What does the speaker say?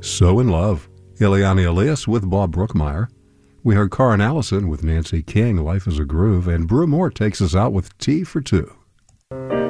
So in Love, Ileana Elias with Bob Brookmeyer. We heard Karin Allison with Nancy King, Life is a Groove, and Brew Moore takes us out with Tea for Two.